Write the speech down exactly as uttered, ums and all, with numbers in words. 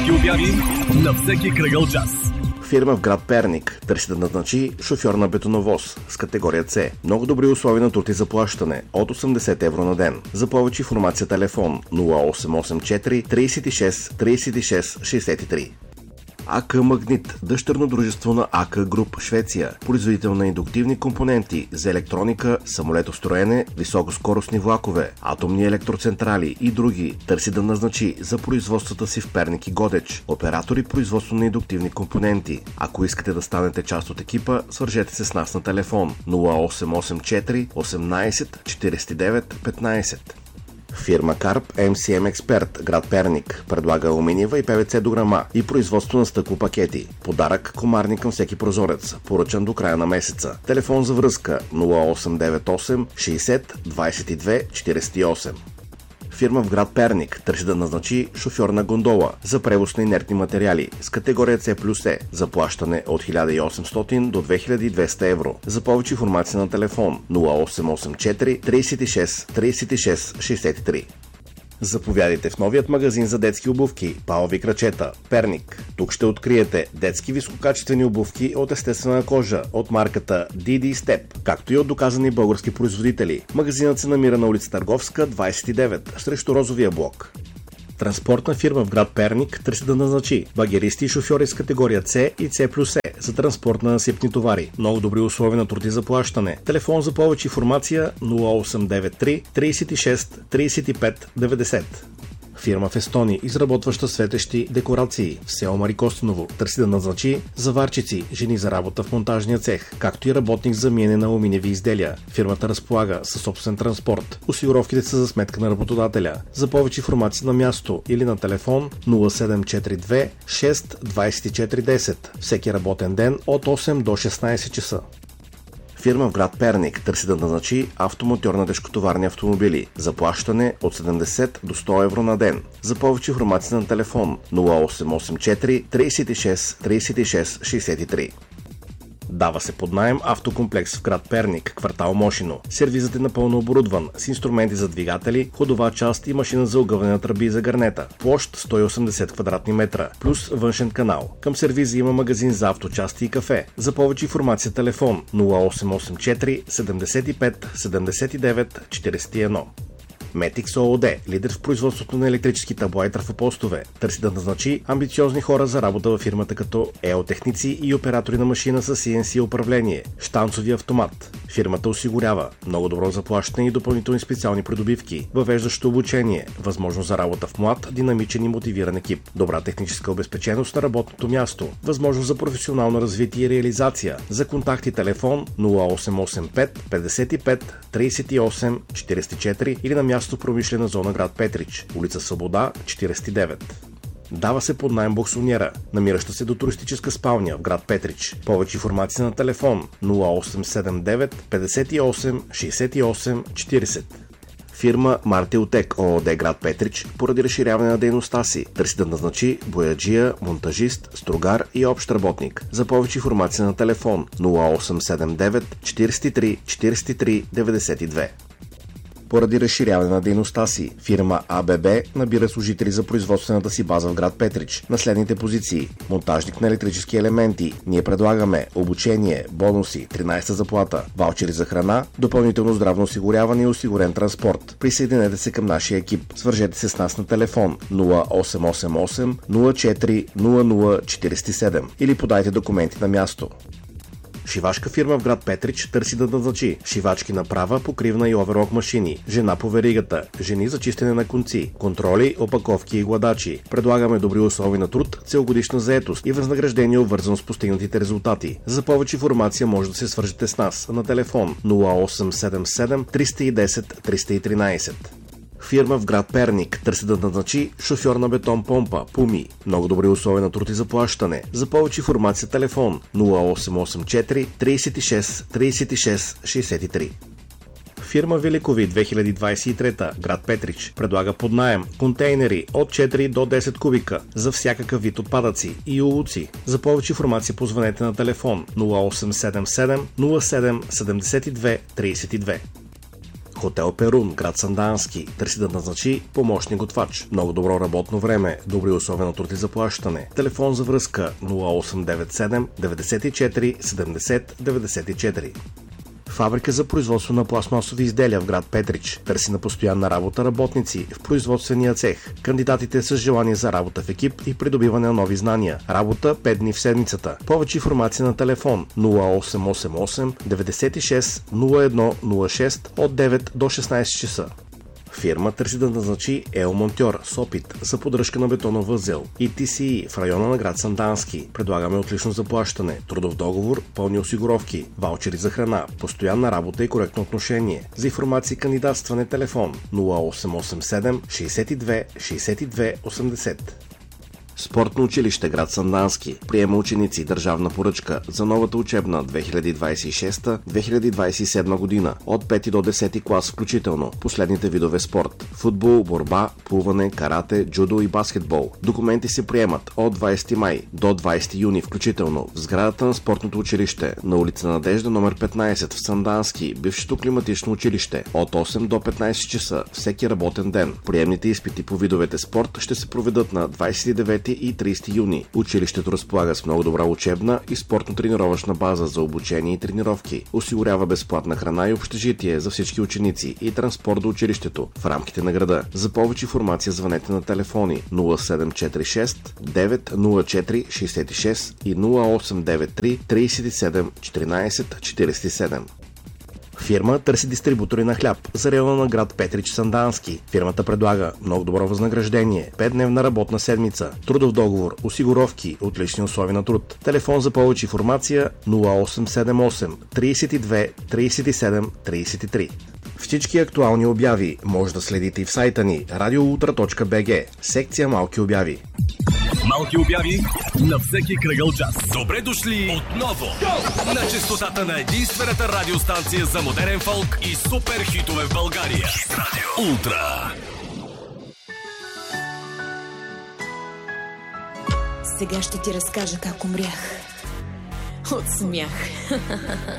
Ги обяви на всеки кръгъл час. Фирма в град Перник търси да назначи шофьор на бетоновоз с категория С. Много добри условия на труд и заплащане от осемдесет евро на ден. За повече информация телефон нула осем осем четири трийсет и шест трийсет и шест шейсет и три. АК Магнит, дъщерно дружество на АК Груп, Швеция, производител на индуктивни компоненти за електроника, самолетостроене, високоскоростни влакове, атомни електроцентрали и други, търси да назначи за производствата си в Перник и Годеч оператори производство на индуктивни компоненти. Ако искате да станете част от екипа, свържете се с нас на телефон нула осем осем четири осемнайсет четирийсет и девет петнайсет. Фирма Карп Ем Си Ем Експерт, град Перник, предлага алуминиева и Пе Ви Це дограма и производство на стъклопакети. Подарък комарник към всеки прозорец, поръчан до края на месеца. Телефон за връзка нула осем девет осем шейсет двайсет и две четирийсет и осем. Фирма в град Перник търси да назначи шофьор на гондола за превоз на инертни материали с категория С плюс Е. Заплащане от хиляда и осемстотин до две хиляди и двеста евро. За повече информация на телефон нула осем осем четири трийсет и шест трийсет и шест шейсет и три. Заповядайте в новият магазин за детски обувки Палави крачета, Перник. Тук ще откриете детски висококачествени обувки от естествена кожа от марката Ди Ди Step, както и от доказани български производители. Магазинът се намира на улица Търговска, двайсет и девет, срещу Розовия блок. Транспортна фирма в град Перник търси да назначи багеристи и шофьори с категория С и С плюс Е за транспорт на насипни товари. Много добри условия на труд и заплащане. Телефон за повече информация нула осем девет три трийсет и шест трийсет и пет деветдесет. Фирма в Естония, изработваща светещи декорации в село Марикостиново, търси да назначи заварчици, жени за работа в монтажния цех, както и работник за миене на алуминиеви изделия. Фирмата разполага със собствен транспорт. Осигуровките са за сметка на работодателя. За повече информация на място или на телефон нула седем четири две шест двайсет и четири десет. Всеки работен ден от осем до шестнайсет часа. Фирма в град Перник търси да назначи автомотор на тежкотоварни автомобили. Заплащане от седемдесет до сто евро на ден. За повече информация на телефон нула осем осем четири трийсет и шест трийсет и шест шейсет и три. Дава се под наем автокомплекс в град Перник, квартал Мошино. Сервизът е напълно оборудван с инструменти за двигатели, ходова част и машина за огъване на тръби за гърнета. Площ сто и осемдесет квадратни метра, плюс външен канал. Към сервиза има магазин за авточасти и кафе. За повече информация телефон нула осем осем четири седемдесет и пет седемдесет и девет четирийсет и едно. Метикс ООД, лидер в производството на електрически табла и трафопостове, търси да назначи амбициозни хора за работа във фирмата като еотехници и оператори на машина с Си Ен Си управление, щанцови автомат. Фирмата осигурява много добро заплащане и допълнителни специални придобивки, въвеждащо обучение, възможност за работа в млад, динамичен и мотивиран екип, добра техническа обезпеченост на работното място, възможност за професионално развитие и реализация. За контакти телефон нула осем осем пет петдесет и пет трийсет и осем четирийсет и четири или на място в промишлена зона град Петрич, улица Свобода, четирийсет и девет. Дава се под наем боксоньера, намираща се до туристическа спалня в град Петрич. Повече информация на телефон нула осем седем девет петдесет и осем шейсет и осем четирийсет. Фирма Мартилтек ООД, град Петрич, поради разширяване на дейността си, търси да назначи бояджия, монтажист, стругар и общ работник. За повече информация на телефон нула осем седем девет четирийсет и три четирийсет и три деветдесет и две. Поради разширяване на дейността си, фирма А Б Б набира служители за производствената си база в град Петрич на следните позиции: монтажник на електрически елементи. Ние предлагаме обучение, бонуси, тринайсета заплата, ваучери за храна, допълнително здравно осигуряване и осигурен транспорт. Присъединете се към нашия екип. Свържете се с нас на телефон нула осем осем осем нула четири нула нула четирийсет и седем или подайте документи на място. Шивашка фирма в град Петрич търси да назначи шивачки на права, покривна и оверлок машини, жена по веригата, жени за чистене на конци, контроли, опаковки и гладачи. Предлагаме добри условия на труд, целогодишна заетост и възнаграждение, обвързано с постигнатите резултати. За повече информация може да се свържете с нас на телефон нула осем седем седем триста и десет триста и тринайсет. Фирма в град Перник търси да назначи шофьор на бетон помпа Пуми. Много добри условия на труд и заплащане. За повече информация телефон нула осем осем четири трийсет и шест трийсет и шест шейсет и три. Фирма Великови две хиляди двайсет и трета, град Петрич, предлага под наем контейнери от четири до десет кубика за всякакъв вид отпадъци и улуци. За повече информация позвънете на телефон нула осем седем седем нула седем седемдесет и две трийсет и две. Хотел Перун, град Сандански, търси да назначи помощник готвач. Много добро работно време, добри условия на труд и заплащане. Телефон за връзка нула осем девет седем деветдесет и четири седемдесет деветдесет и четири. Фабрика за производство на пластмасови изделия в град Петрич търси на постоянна работа работници в производствения цех. Кандидатите с желание за работа в екип и придобиване на нови знания. Работа пет дни в седмицата. Повече информация на телефон нула осем осем осем деветдесет и шест нула едно нула шест от девет до шестнайсет часа. Фирма търси да назначи ел-монтьор с опит за поддръжка на бетонов възел и ти си и в района на град Сандански. Предлагаме отлично заплащане, трудов договор, пълни осигуровки, ваучери за храна, постоянна работа и коректно отношение. За информация и кандидатстване телефон нула осем осем седем шейсет и две шейсет и две осемдесет. Спортно училище град Сандански приема ученици държавна поръчка за новата учебна две хиляди двайсет и шеста две хиляди двайсет и седма година от пети до десети клас включително. Последните видове спорт: футбол, борба, плуване, карате, джудо и баскетбол. Документи се приемат от двайсети май до двайсети юни включително в сградата на спортното училище на улица Надежда номер петнайсет в Сандански, бившето климатично училище, от осем до петнайсет часа всеки работен ден. Приемните изпити по видовете спорт ще се проведат на двайсет и девети и трийсети юни. Училището разполага с много добра учебна и спортно-тренировъчна база за обучение и тренировки. Осигурява безплатна храна и общежитие за всички ученици и транспорт до училището в рамките на града. За повече информация звънете на телефони нула седем четири шест девет нула четири шейсет и шест и нула осем девет три трийсет и седем четиринайсет четирийсет и седем. Фирма търси дистрибутори на хляб за района на град Петрич Сандански. Фирмата предлага много добро възнаграждение, петдневна работна седмица, трудов договор, осигуровки, отлични условия на труд. Телефон за повече информация нула осем седем осем трийсет и две трийсет и седем трийсет и три. Всички актуални обяви може да следите и в сайта ни радиоултра точка би джи, секция Малки обяви. Малки обяви на всеки кръгъл час. Добре дошли отново на честотата на единствената радиостанция за модерен фолк и супер хитове в България. Радио Ултра. Сега ще ти разкажа как умрях от смях.